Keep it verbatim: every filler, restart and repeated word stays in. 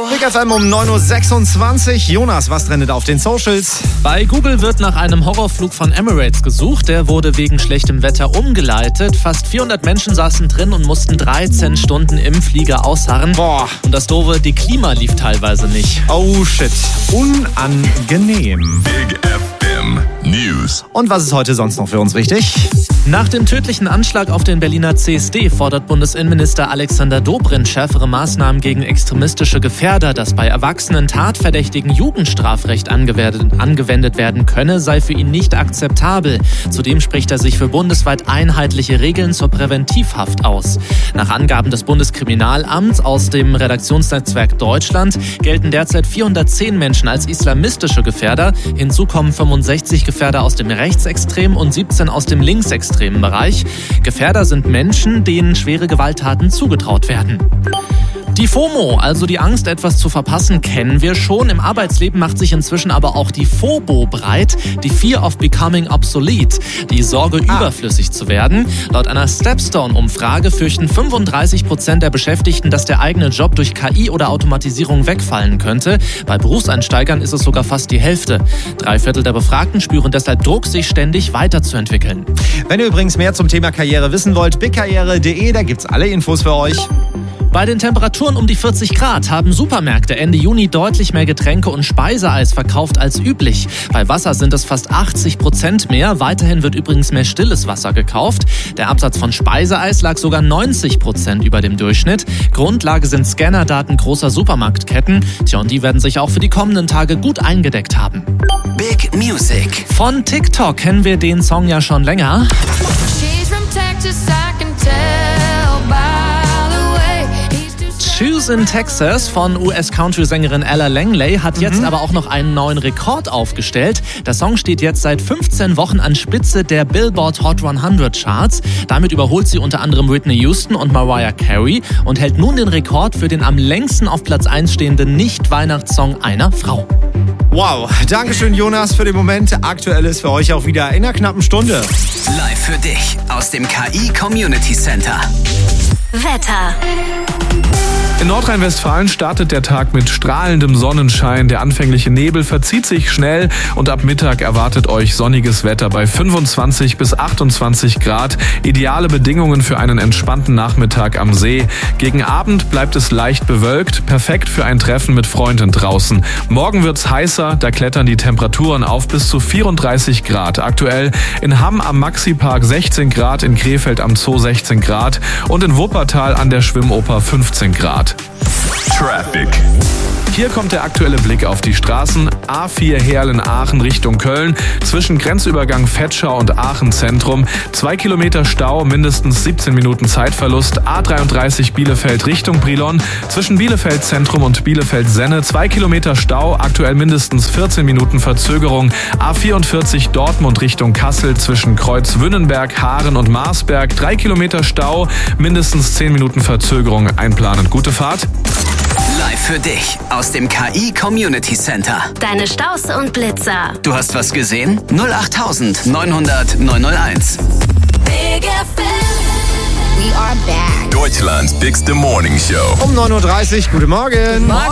Big F M um neun Uhr sechsundzwanzig. Jonas, was trendet auf den Socials? Bei Google wird nach einem Horrorflug von Emirates gesucht. Der wurde wegen schlechtem Wetter umgeleitet. Fast vierhundert Menschen saßen drin und mussten dreizehn Stunden im Flieger ausharren. Boah. Und das Doofe, die Klima lief teilweise nicht. Oh shit, unangenehm. Big F M News. Und was ist heute sonst noch für uns wichtig? Nach dem tödlichen Anschlag auf den Berliner C S D fordert Bundesinnenminister Alexander Dobrindt schärfere Maßnahmen gegen extremistische Gefährder. Dass bei erwachsenen Tatverdächtigen Jugendstrafrecht angewendet werden könne, sei für ihn nicht akzeptabel. Zudem spricht er sich für bundesweit einheitliche Regeln zur Präventivhaft aus. Nach Angaben des Bundeskriminalamts aus dem Redaktionsnetzwerk Deutschland gelten derzeit vierhundertzehn Menschen als islamistische Gefährder. Hinzu kommen fünfundsechzig Gefährder aus dem rechtsextremen und siebzehn aus dem linksextremen Bereich. Gefährder sind Menschen, denen schwere Gewalttaten zugetraut werden. Die FOMO, also die Angst, etwas zu verpassen, kennen wir schon. Im Arbeitsleben macht sich inzwischen aber auch die FOBO breit, die Fear of Becoming Obsolete, die Sorge, ah. überflüssig zu werden. Laut einer Stepstone-Umfrage fürchten fünfunddreißig Prozent der Beschäftigten, dass der eigene Job durch K I oder Automatisierung wegfallen könnte. Bei Berufseinsteigern ist es sogar fast die Hälfte. Drei Viertel der Befragten spüren deshalb Druck, sich ständig weiterzuentwickeln. Wenn ihr übrigens mehr zum Thema Karriere wissen wollt, bigkarriere punkt de, da gibt's alle Infos für euch. Bei den Temperaturen um die vierzig Grad haben Supermärkte Ende Juni deutlich mehr Getränke und Speiseeis verkauft als üblich. Bei Wasser sind es fast achtzig Prozent mehr. Weiterhin wird übrigens mehr stilles Wasser gekauft. Der Absatz von Speiseeis lag sogar neunzig Prozent über dem Durchschnitt. Grundlage sind Scannerdaten großer Supermarktketten. Tja, und die werden sich auch für die kommenden Tage gut eingedeckt haben. Big Music. Von TikTok kennen wir den Song ja schon länger. Choose in Texas von U S-Country-Sängerin Ella Langley hat mhm. jetzt aber auch noch einen neuen Rekord aufgestellt. Der Song steht jetzt seit fünfzehn Wochen an Spitze der Billboard Hot hundert Charts. Damit überholt sie unter anderem Whitney Houston und Mariah Carey und hält nun den Rekord für den am längsten auf Platz eins stehenden Nicht-Weihnachtssong einer Frau. Wow, Dankeschön Jonas für den Moment. Aktuell ist für euch auch wieder in einer knappen Stunde. Live für dich aus dem K I Community Center. Wetter. In Nordrhein-Westfalen startet der Tag mit strahlendem Sonnenschein. Der anfängliche Nebel verzieht sich schnell und ab Mittag erwartet euch sonniges Wetter bei fünfundzwanzig bis achtundzwanzig Grad. Ideale Bedingungen für einen entspannten Nachmittag am See. Gegen Abend bleibt es leicht bewölkt, perfekt für ein Treffen mit Freunden draußen. Morgen wird's heißer, da klettern die Temperaturen auf bis zu vierunddreißig Grad. Aktuell in Hamm am Maxi-Park sechzehn Grad, in Krefeld am Zoo sechzehn Grad und in Wuppertal an der Schwimmoper fünfzehn Grad. Traffic. Hier kommt der aktuelle Blick auf die Straßen. A vier Heerlen-Aachen Richtung Köln. Zwischen Grenzübergang Vetschau und Aachen Zentrum. Zwei Kilometer Stau, mindestens siebzehn Minuten Zeitverlust. A dreiunddreißig Bielefeld Richtung Brilon. Zwischen Bielefeld Zentrum und Bielefeld Senne. Zwei Kilometer Stau, aktuell mindestens vierzehn Minuten Verzögerung. A vierundvierzig Dortmund Richtung Kassel. Zwischen Kreuz Wünnenberg, Haaren und Marsberg. Drei Kilometer Stau, mindestens zehn Minuten Verzögerung einplanen. Gute Fahrt. Live für dich aus dem K I Community Center. Deine Staus und Blitzer. Du hast was gesehen? null acht neunhundert neunhunderteins. Big F M. We are back. Deutschlands bigste Morning Show. Um neun Uhr dreißig, guten Morgen. Morgen.